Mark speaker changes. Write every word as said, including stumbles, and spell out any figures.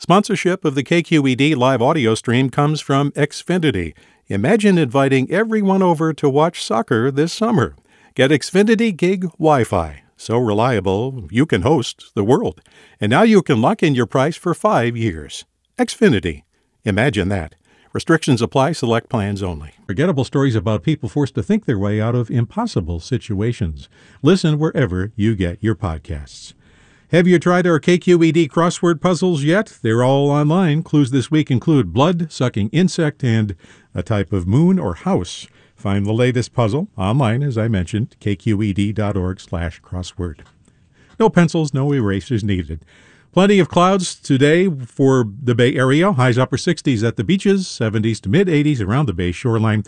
Speaker 1: Sponsorship of the K Q E D live audio stream comes from Xfinity. Imagine inviting everyone over to watch soccer this summer. Get Xfinity Gig Wi-Fi. So reliable, you can host the world. And now you can lock in your price for five years. Xfinity. Imagine that. Restrictions apply. Select plans only. Forgettable stories about people forced to think their way out of impossible situations. Listen wherever you get your podcasts. Have you tried our K Q E D crossword puzzles yet? They're all online. Clues this week include blood-sucking insect and a type of moon or house. Find the latest puzzle online, as I mentioned, k q e d dot org slash crossword. No pencils, no erasers needed. Plenty of clouds today for the Bay Area. Highs upper sixties at the beaches, seventies to mid-eighties around the Bay shoreline.